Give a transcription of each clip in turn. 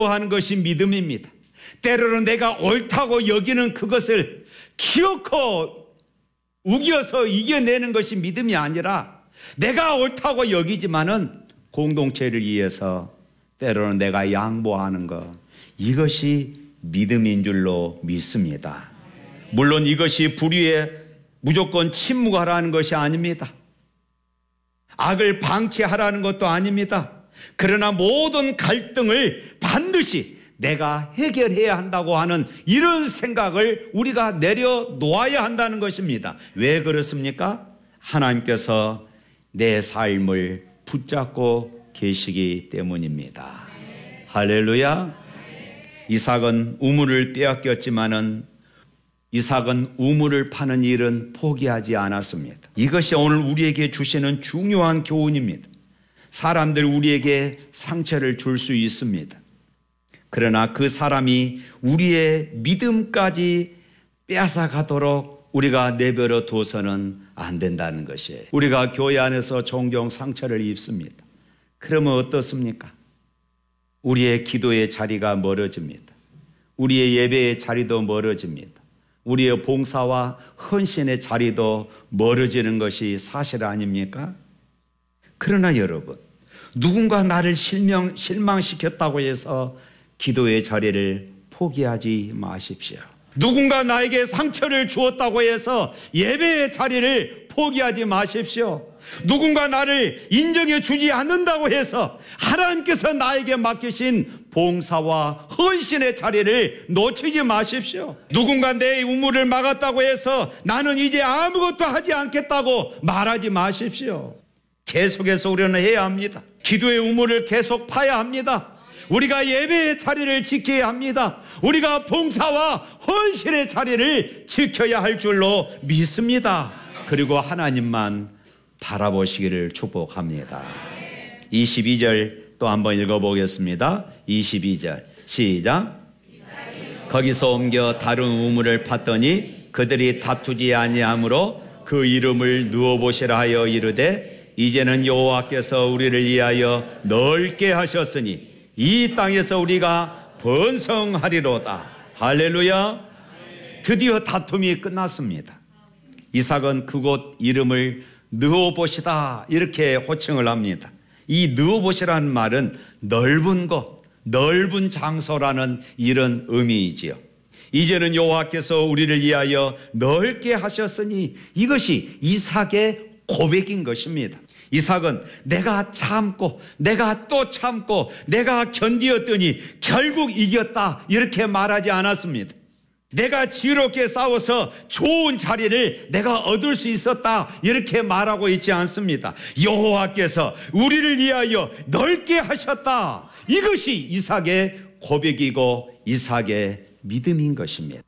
하는 것이 믿음입니다. 때로는 내가 옳다고 여기는 그것을 기어코 우겨서 이겨내는 것이 믿음이 아니라 내가 옳다고 여기지만은 공동체를 위해서 때로는 내가 양보하는 것, 이것이 믿음인 줄로 믿습니다. 물론 이것이 불의에 무조건 침묵하라는 것이 아닙니다. 악을 방치하라는 것도 아닙니다. 그러나 모든 갈등을 반드시 내가 해결해야 한다고 하는 이런 생각을 우리가 내려놓아야 한다는 것입니다. 왜 그렇습니까? 하나님께서 내 삶을 붙잡고 계시기 때문입니다. 할렐루야. 이삭은 우물을 빼앗겼지만은 이삭은 우물을 파는 일은 포기하지 않았습니다. 이것이 오늘 우리에게 주시는 중요한 교훈입니다. 사람들이 우리에게 상처를 줄 수 있습니다. 그러나 그 사람이 우리의 믿음까지 빼앗아가도록 우리가 내버려 둬서는 안 된다는 것이에요. 우리가 교회 안에서 종종 상처를 입습니다. 그러면 어떻습니까? 우리의 기도의 자리가 멀어집니다. 우리의 예배의 자리도 멀어집니다. 우리의 봉사와 헌신의 자리도 멀어지는 것이 사실 아닙니까? 그러나 여러분, 누군가 나를 실망시켰다고 해서 기도의 자리를 포기하지 마십시오. 누군가 나에게 상처를 주었다고 해서 예배의 자리를 포기하지 마십시오. 누군가 나를 인정해 주지 않는다고 해서 하나님께서 나에게 맡기신 봉사와 헌신의 자리를 놓치지 마십시오. 누군가 내 우물을 막았다고 해서 나는 이제 아무것도 하지 않겠다고 말하지 마십시오. 계속해서 우리는 해야 합니다. 기도의 우물을 계속 파야 합니다. 우리가 예배의 자리를 지켜야 합니다. 우리가 봉사와 헌신의 자리를 지켜야 할 줄로 믿습니다. 그리고 하나님만 바라보시기를 축복합니다. 22절 또 한번 읽어보겠습니다. 22절 시작. 거기서 옮겨 다른 우물을 팠더니 그들이 다투지 아니하므로 그 이름을 누워보시라 하여 이르되 이제는 여호와께서 우리를 위하여 넓게 하셨으니 이 땅에서 우리가 번성하리로다. 할렐루야. 드디어 다툼이 끝났습니다. 이삭은 그곳 이름을 느어보시다 이렇게 호칭을 합니다. 이 느어보시라는 말은 넓은 곳, 넓은 장소라는 이런 의미이지요. 이제는 여호와께서 우리를 위하여 넓게 하셨으니 이것이 이삭의 고백인 것입니다. 이삭은 내가 참고 내가 또 참고 내가 견디었더니 결국 이겼다 이렇게 말하지 않았습니다. 내가 지혜롭게 싸워서 좋은 자리를 내가 얻을 수 있었다 이렇게 말하고 있지 않습니다. 여호와께서 우리를 위하여 넓게 하셨다. 이것이 이삭의 고백이고 이삭의 믿음인 것입니다.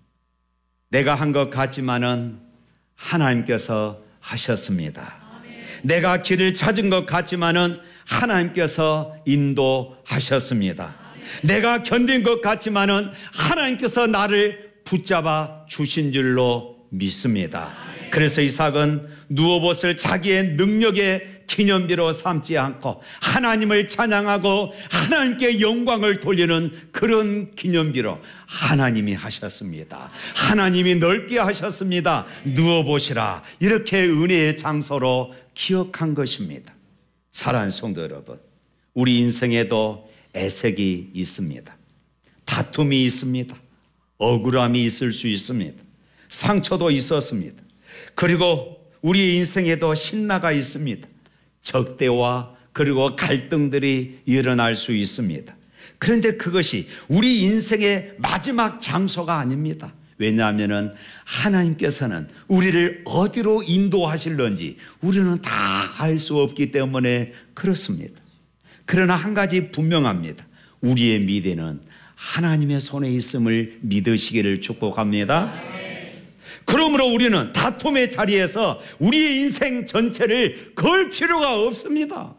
내가 한 것 같지만은 하나님께서 하셨습니다. 내가 길을 찾은 것 같지만은 하나님께서 인도하셨습니다. 내가 견딘 것 같지만은 하나님께서 나를 붙잡아 주신 줄로 믿습니다. 그래서 이삭은 누워봇을 자기의 능력의 기념비로 삼지 않고 하나님을 찬양하고 하나님께 영광을 돌리는 그런 기념비로 하나님이 하셨습니다. 하나님이 넓게 하셨습니다. 누워보시라 이렇게 은혜의 장소로 기억한 것입니다. 사랑하는 성도 여러분, 우리 인생에도 애색이 있습니다. 다툼이 있습니다. 억울함이 있을 수 있습니다. 상처도 있었습니다. 그리고 우리 인생에도 신나가 있습니다. 적대와 그리고 갈등들이 일어날 수 있습니다. 그런데 그것이 우리 인생의 마지막 장소가 아닙니다. 왜냐하면 하나님께서는 우리를 어디로 인도하실런지 우리는 다 알 수 없기 때문에 그렇습니다. 그러나 한 가지 분명합니다. 우리의 미래는 하나님의 손에 있음을 믿으시기를 축복합니다. 그러므로 우리는 다툼의 자리에서 우리의 인생 전체를 걸 필요가 없습니다.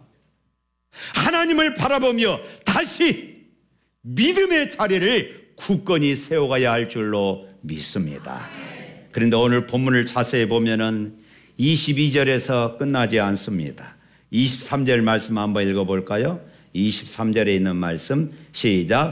하나님을 바라보며 다시 믿음의 자리를 굳건히 세워가야 할 줄로 믿습니다. 그런데 오늘 본문을 자세히 보면은 22절에서 끝나지 않습니다. 23절 말씀 한번 읽어볼까요? 23절에 있는 말씀 시작.